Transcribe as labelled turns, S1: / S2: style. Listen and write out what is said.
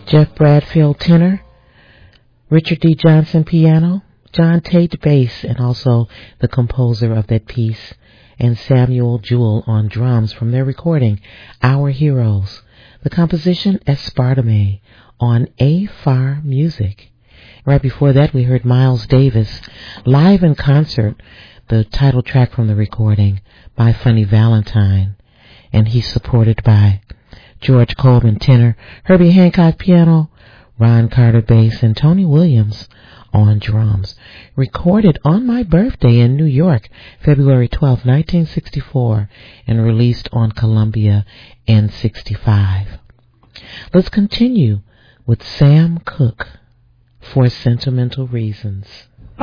S1: Jeff Bradfield tenor, Richard D. Johnson piano, John Tate bass, and also the composer of that piece, and Samuel Jewell on drums from their recording, Our Heroes. The composition, Espartame, on A-Far Music. Right before that, we heard Miles Davis live in concert, the title track from the recording, by Funny Valentine, and he's supported by George Coleman tenor, Herbie Hancock piano, Ron Carter bass, and Tony Williams on drums. Recorded on my birthday in New York, February 12, 1964, and released on Columbia N65. Let's continue with Sam Cooke, For Sentimental Reasons.